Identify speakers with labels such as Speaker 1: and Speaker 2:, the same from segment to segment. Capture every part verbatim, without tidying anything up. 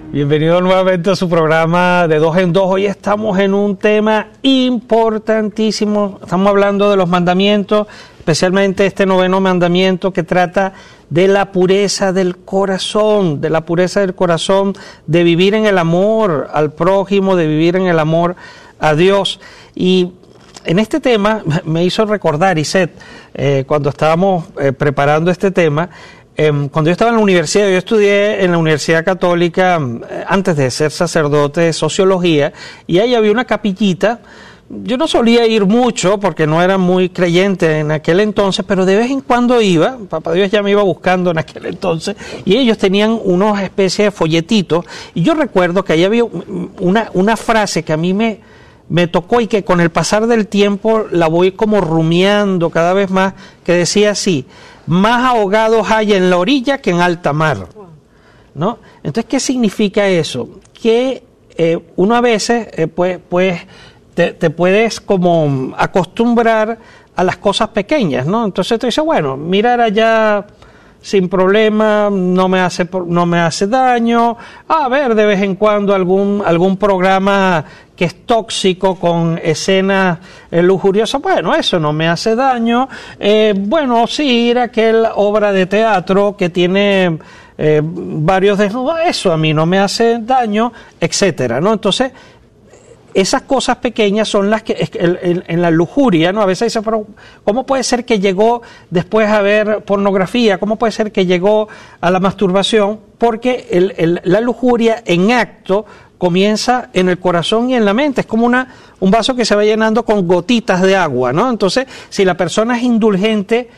Speaker 1: Bienvenido nuevamente a su programa de Dos en Dos. Hoy estamos en un tema importantísimo. Estamos hablando de los mandamientos, especialmente este noveno mandamiento que trata de la pureza del corazón, de la pureza del corazón, de vivir en el amor al prójimo, de vivir en el amor a Dios. Y en este tema me hizo recordar, Iset, eh, cuando estábamos eh, preparando este tema, cuando yo estaba en la universidad, yo estudié en la Universidad Católica, antes de ser sacerdote, sociología, y ahí había una capillita. Yo no solía ir mucho porque no era muy creyente en aquel entonces, pero de vez en cuando iba, Papá Dios ya me iba buscando en aquel entonces, y ellos tenían unas especies de folletitos, y yo recuerdo que ahí había una, una frase que a mí me, me tocó y que con el pasar del tiempo la voy como rumiando cada vez más, que decía así: más ahogados hay en la orilla que en alta mar, ¿no? Entonces, ¿qué significa eso? Que eh, uno a veces, eh, pues, pues te, te puedes como acostumbrar a las cosas pequeñas, ¿no? Entonces te dices, bueno, mirar allá sin problema, no me hace no me hace daño, a ver de vez en cuando algún algún programa que es tóxico con escenas eh, lujuriosas, bueno, eso no me hace daño, eh, bueno, sí, ir a aquella obra de teatro que tiene eh, varios desnudos, eso a mí no me hace daño, etcétera, ¿no? Entonces, esas cosas pequeñas son las que en, en la lujuria, ¿no? A veces dicen, pero ¿cómo puede ser que llegó después a ver pornografía? ¿Cómo puede ser que llegó a la masturbación? Porque el, el, la lujuria en acto comienza en el corazón y en la mente. Es como una, un vaso que se va llenando con gotitas de agua, ¿no? Entonces, si la persona es indulgente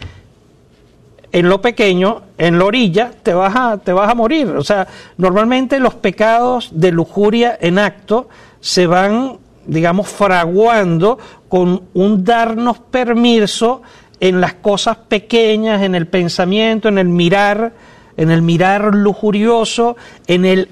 Speaker 1: en lo pequeño, en la orilla, te vas a, te vas a morir. O sea, normalmente los pecados de lujuria en acto se van, digamos, fraguando con un darnos permiso en las cosas pequeñas, en el pensamiento, en el mirar, en el mirar lujurioso, en el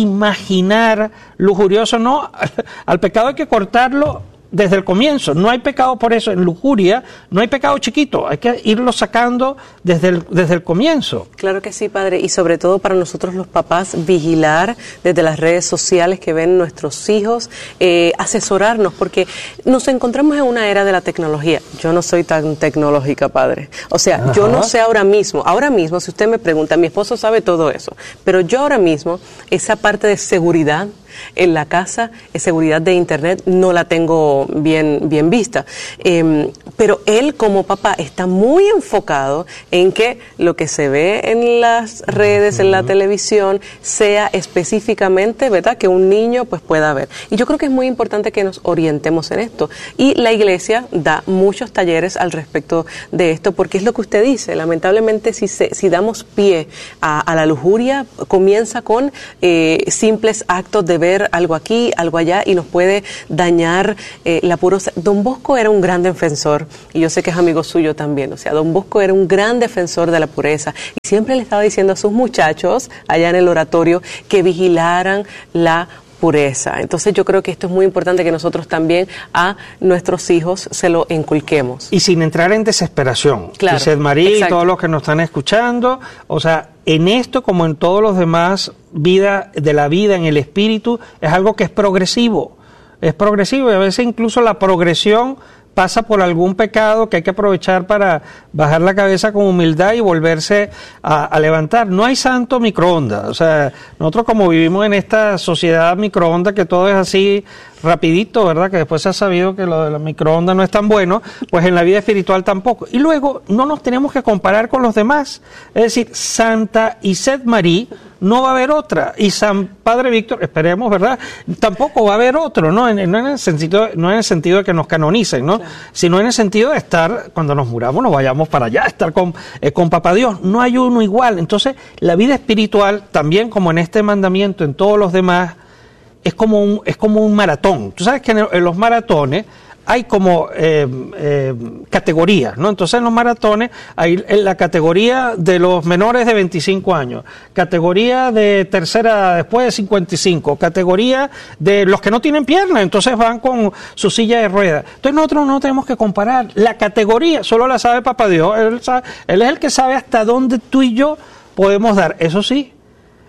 Speaker 1: imaginar lujurioso. No, al pecado hay que cortarlo desde el comienzo. No hay pecado por eso. En lujuria no hay pecado chiquito. Hay que irlo sacando desde el, desde el comienzo.
Speaker 2: Claro que sí, padre. Y sobre todo para nosotros los papás, vigilar desde las redes sociales que ven nuestros hijos, eh, asesorarnos, porque nos encontramos en una era de la tecnología. Yo no soy tan tecnológica, padre. O sea, Ajá. yo no sé ahora mismo, ahora mismo, si usted me pregunta, mi esposo sabe todo eso, pero yo ahora mismo, esa parte de seguridad en la casa, seguridad de internet, no la tengo bien, bien vista. Eh, pero él como papá está muy enfocado en que lo que se ve en las redes, en la televisión, sea específicamente, ¿verdad?, que un niño pues pueda ver. Y yo creo que es muy importante que nos orientemos en esto. Y la iglesia da muchos talleres al respecto de esto, porque es lo que usted dice, lamentablemente si, se, si damos pie a, a la lujuria, comienza con eh, simples actos de ver algo aquí, algo allá, y nos puede dañar eh, la pureza. Don Bosco era un gran defensor, y yo sé que es amigo suyo también, o sea, Don Bosco era un gran defensor de la pureza, y siempre le estaba diciendo a sus muchachos, allá en el oratorio, que vigilaran la pureza. Entonces yo creo que esto es muy importante que nosotros también a nuestros hijos se lo inculquemos.
Speaker 1: Y sin entrar en desesperación.
Speaker 2: Claro.
Speaker 1: Iset Marí y todos los que nos están escuchando, o sea, en esto como en todos los demás, vida de la vida en el espíritu, es algo que es progresivo. Es progresivo y a veces incluso la progresión pasa por algún pecado que hay que aprovechar para bajar la cabeza con humildad y volverse a, a levantar. No hay santo microondas, o sea, nosotros como vivimos en esta sociedad microondas que todo es así rapidito, ¿verdad?, que después se ha sabido que lo de la microondas no es tan bueno, pues en la vida espiritual tampoco. Y luego no nos tenemos que comparar con los demás, es decir, Santa Iset Marí no va a haber otra, y San Padre Víctor, esperemos, ¿verdad?, tampoco va a haber otro, ¿no? En, no, en el sentido, no en el sentido de que nos canonicen, ¿no? Claro. Sino en el sentido de estar, cuando nos muramos, nos vayamos para allá, estar con, eh, con Papá Dios. No hay uno igual. Entonces, la vida espiritual, también como en este mandamiento, en todos los demás, es como un, es como un maratón. Tú sabes que en, el, en los maratones hay como eh, eh, categorías, ¿no? Entonces en los maratones hay en la categoría de los menores de veinticinco años, categoría de tercera después de cincuenta y cinco, categoría de los que no tienen piernas, entonces van con su silla de ruedas. Entonces nosotros no tenemos que comparar. La categoría solo la sabe Papá Dios, él, sabe, él es el que sabe hasta dónde tú y yo podemos dar. Eso sí,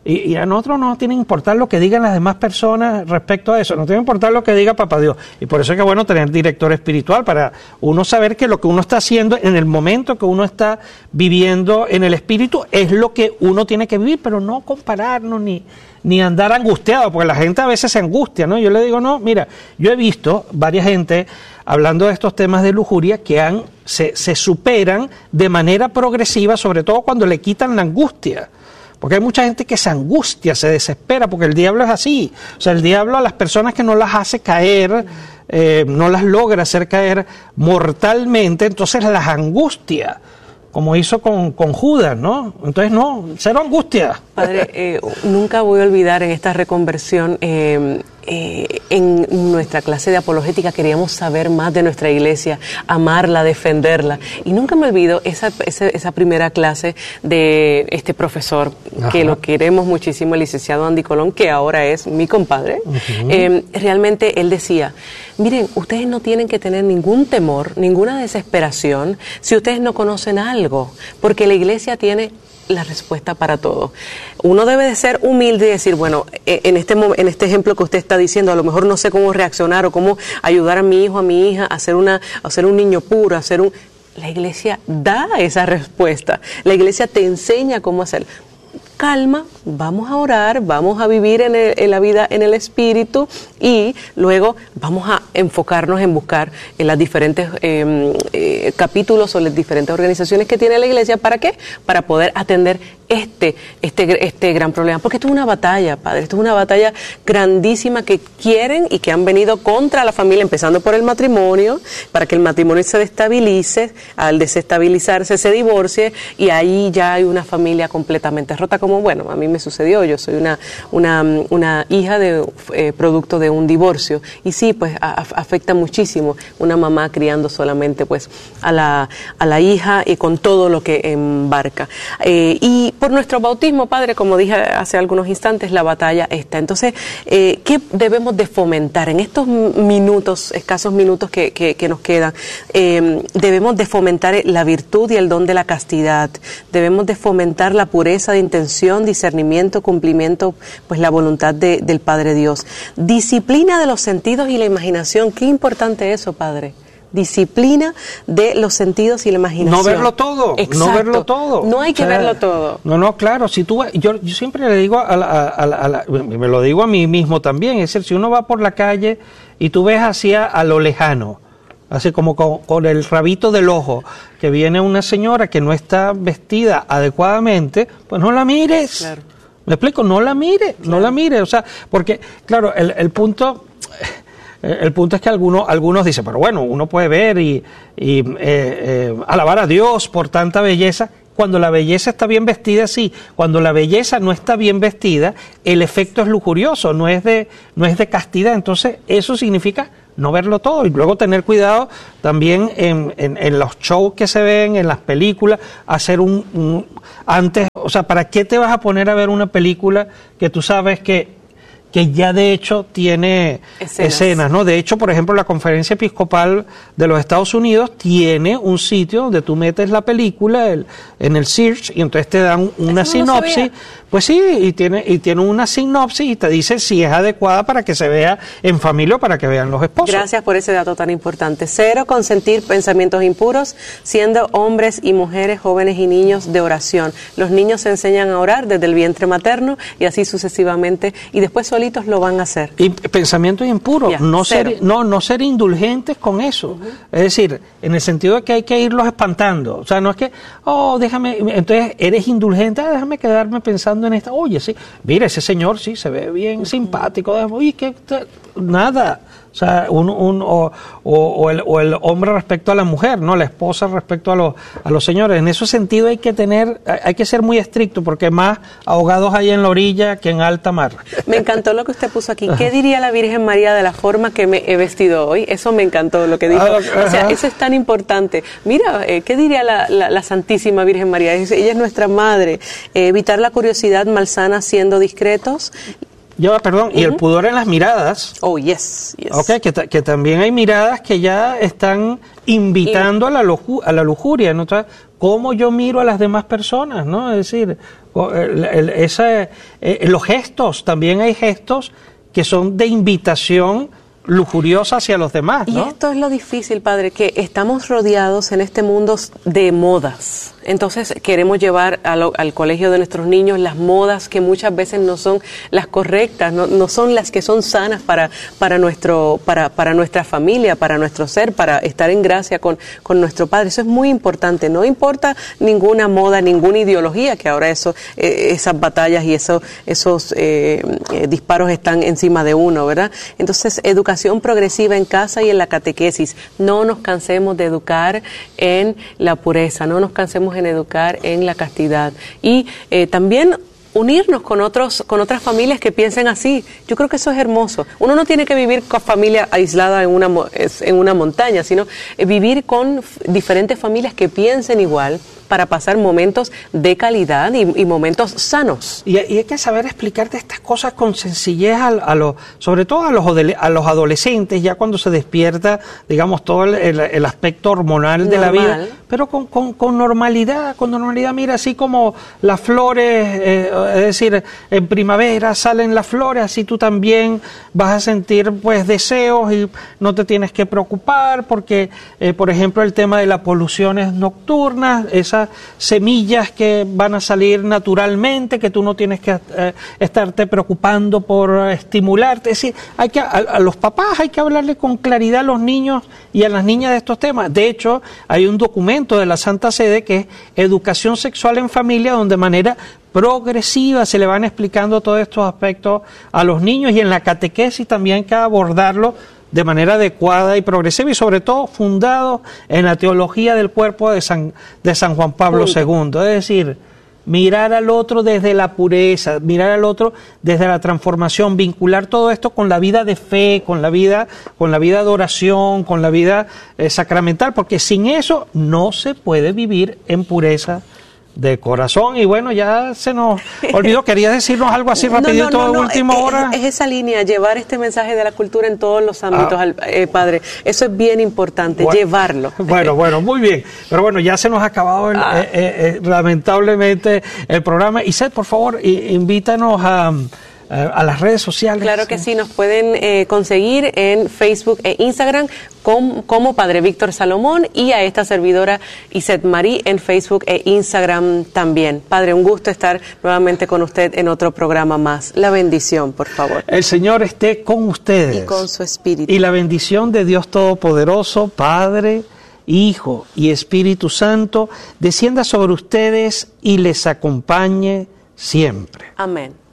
Speaker 1: Y, y a nosotros no nos tiene que importar lo que digan las demás personas respecto a eso, nos tiene que importar lo que diga Papá Dios. Y por eso es que es bueno tener director espiritual, para uno saber que lo que uno está haciendo en el momento que uno está viviendo en el espíritu es lo que uno tiene que vivir, pero no compararnos ni, ni andar angustiado, porque la gente a veces se angustia, ¿no? Yo le digo, no, mira, yo he visto varias gente hablando de estos temas de lujuria que han se, se superan de manera progresiva, sobre todo cuando le quitan la angustia. Porque hay mucha gente que se angustia, se desespera, porque el diablo es así. O sea, el diablo a las personas que no las hace caer, eh, no las logra hacer caer mortalmente, entonces las angustia, como hizo con, con Judas, ¿no? Entonces, no, cero angustia.
Speaker 2: Padre, eh, nunca voy a olvidar en esta reconversión, eh, eh, en nuestra clase de apologética queríamos saber más de nuestra iglesia, amarla, defenderla. Y nunca me olvido esa, esa, esa primera clase de este profesor, Ajá. que lo queremos muchísimo, el licenciado Andy Colón, que ahora es mi compadre. Uh-huh. eh, realmente él decía, miren, ustedes no tienen que tener ningún temor, ninguna desesperación si ustedes no conocen algo, porque la iglesia tiene la respuesta para todo. Uno debe de ser humilde y decir, bueno, en este en este ejemplo que usted está diciendo, a lo mejor no sé cómo reaccionar o cómo ayudar a mi hijo, a mi hija a ser una a ser un niño puro, a ser un la iglesia da esa respuesta. La iglesia te enseña cómo hacer. Calma, vamos a orar, vamos a vivir en, el, en la vida en el espíritu y luego vamos a enfocarnos en buscar en las diferentes eh, eh, capítulos o las diferentes organizaciones que tiene la iglesia. ¿Para qué? Para poder atender este, este, este gran problema. Porque esto es una batalla, Padre, esto es una batalla grandísima que quieren y que han venido contra la familia, empezando por el matrimonio, para que el matrimonio se destabilice, al desestabilizarse se divorcie y ahí ya hay una familia completamente rota. Como, bueno, a mí me sucedió, yo soy una una, una hija de eh, producto de un divorcio y sí, pues a, afecta muchísimo una mamá criando solamente pues a la a la hija y con todo lo que embarca. Eh, y por nuestro bautismo, Padre, como dije hace algunos instantes, la batalla está. Entonces, eh, ¿qué debemos de fomentar en estos minutos, escasos minutos que, que, que nos quedan? Eh, debemos de fomentar la virtud y el don de la castidad, debemos de fomentar la pureza de intención, discernimiento, cumplimiento, pues la voluntad de, del Padre Dios. Disciplina de los sentidos y la imaginación. Qué importante eso, Padre. Disciplina de los sentidos y la imaginación.
Speaker 1: No verlo todo,
Speaker 2: Exacto.
Speaker 1: no verlo todo.
Speaker 2: No hay que o sea, verlo todo.
Speaker 1: No, no, claro. Si tú, yo, yo siempre le digo, a la, a la, a la, me lo digo a mí mismo también, es decir, si uno va por la calle y tú ves hacia a lo lejano, así como con, con el rabito del ojo, que viene una señora que no está vestida adecuadamente, pues no la mires. Claro. ¿Me explico? No la mires, claro. no la mires. O sea, porque, claro, el, el punto... El punto es que algunos, algunos dicen, pero bueno, uno puede ver y, y eh, eh, alabar a Dios por tanta belleza. Cuando la belleza está bien vestida, sí. Cuando la belleza no está bien vestida, el efecto es lujurioso, no es de, no es de castidad. Entonces, eso significa no verlo todo y luego tener cuidado también en, en, en los shows que se ven, en las películas, hacer un, un antes, o sea, ¿para qué te vas a poner a ver una película que tú sabes que que ya de hecho tiene escenas. escenas, ¿no? De hecho, por ejemplo, la Conferencia Episcopal de los Estados Unidos tiene un sitio donde tú metes la película el, en el search y entonces te dan una Eso sinopsis. No pues sí, y tiene y tiene una sinopsis y te dice si es adecuada para que se vea en familia o para que vean los esposos.
Speaker 2: Gracias por ese dato tan importante. Cero consentir pensamientos impuros, siendo hombres y mujeres, jóvenes y niños de oración. Los niños se enseñan a orar desde el vientre materno y así sucesivamente y después solitos lo van a hacer.
Speaker 1: Y pensamientos impuros, ya, no
Speaker 2: cero.
Speaker 1: ser no no ser indulgentes con eso. Uh-huh. Es decir, en el sentido de que hay que irlos espantando. O sea, no es que, oh, déjame, entonces eres indulgente, ah, déjame quedarme pensando en esta, oye, sí, mira, ese señor sí se ve bien uh-huh. simpático, oye, que nada. O sea, un, un, o, o, o, el, o el hombre respecto a la mujer, ¿no? La esposa respecto a los, a los señores. En ese sentido hay que tener, hay que ser muy estricto porque más ahogados hay en la orilla que en alta mar.
Speaker 2: Me encantó lo que usted puso aquí. ¿Qué diría la Virgen María de la forma que me he vestido hoy? Eso me encantó lo que dijo. O sea, eso es tan importante. Mira, eh, ¿qué diría la, la, la Santísima Virgen María? Ella es nuestra madre. Eh, evitar la curiosidad malsana siendo discretos.
Speaker 1: Ya, perdón, uh-huh. y el pudor en las miradas.
Speaker 2: Oh, yes, yes.
Speaker 1: Okay, que, que también hay miradas que ya están invitando y, a, la luju, a la lujuria, ¿no? Entonces, cómo yo miro a las demás personas, ¿no? Es decir, el, el, esa, eh, los gestos, también hay gestos que son de invitación lujuriosa hacia los demás, ¿no?
Speaker 2: Y esto es lo difícil, padre, que estamos rodeados en este mundo de modas. Entonces queremos llevar a lo, al colegio de nuestros niños las modas que muchas veces no son las correctas, no, no son las que son sanas para, para, nuestro, para, para nuestra familia, para nuestro ser, para estar en gracia con, con nuestro Padre. Eso es muy importante. No importa ninguna moda, ninguna ideología, que ahora eso, eh, esas batallas y eso, esos eh, eh, disparos están encima de uno, ¿verdad? Entonces, educación progresiva en casa y en la catequesis. No nos cansemos de educar en la pureza, no nos cansemos en educar en la castidad y eh, también unirnos con otros con otras familias que piensen así. Yo creo que eso es hermoso. Uno no tiene que vivir con familia aislada en una en una montaña, sino vivir con diferentes familias que piensen igual para pasar momentos de calidad y, y momentos sanos.
Speaker 1: Y, y hay que saber explicarte estas cosas con sencillez, a, a los, sobre todo a los, a los adolescentes, ya cuando se despierta, digamos, todo el, el, el aspecto hormonal Normal. de la vida, pero con, con, con normalidad, con normalidad. Mira, así como las flores, eh, es decir, en primavera salen las flores, así tú también vas a sentir pues deseos y no te tienes que preocupar porque, eh, por ejemplo, el tema de las poluciones nocturnas, esa semillas que van a salir naturalmente, que tú no tienes que eh, estarte preocupando por estimularte. Es decir, hay que, a, a los papás hay que hablarle con claridad a los niños y a las niñas de estos temas. De hecho, hay un documento de la Santa Sede que es Educación Sexual en Familia, donde de manera progresiva se le van explicando todos estos aspectos a los niños, y en la catequesis también hay que abordarlo de manera adecuada y progresiva, y sobre todo fundado en la teología del cuerpo de San, de San Juan Pablo segundo. Es decir, mirar al otro desde la pureza, mirar al otro desde la transformación, vincular todo esto con la vida de fe, con la vida, con la vida de oración, con la vida eh, sacramental, porque sin eso no se puede vivir en pureza de corazón. Y bueno, ya se nos olvidó, quería decirnos algo así rapidito
Speaker 2: no, no, no,
Speaker 1: de
Speaker 2: no,
Speaker 1: última
Speaker 2: es,
Speaker 1: hora.
Speaker 2: Es, es esa línea, llevar este mensaje de la cultura en todos los ámbitos, ah, al, eh, padre. Eso es bien importante,
Speaker 1: bueno,
Speaker 2: llevarlo.
Speaker 1: Bueno, bueno, muy bien. Pero bueno, ya se nos ha acabado el, ah. eh, eh, lamentablemente el programa. Iseth, por favor, invítanos a... a las redes sociales.
Speaker 2: Claro que sí, nos pueden eh, conseguir en Facebook e Instagram com, como Padre Víctor Salomón, y a esta servidora Iseth Marie en Facebook e Instagram también. Padre, un gusto estar nuevamente con usted en otro programa más. La bendición, por favor.
Speaker 1: El Señor esté con ustedes.
Speaker 2: Y con su espíritu.
Speaker 1: Y la bendición de Dios Todopoderoso, Padre, Hijo y Espíritu Santo, descienda sobre ustedes y les acompañe siempre.
Speaker 2: Amén.